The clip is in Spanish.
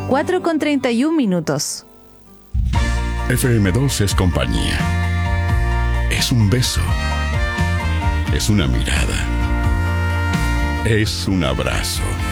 4:31. FM2 es compañía. Es un beso. Es una mirada. Es un abrazo.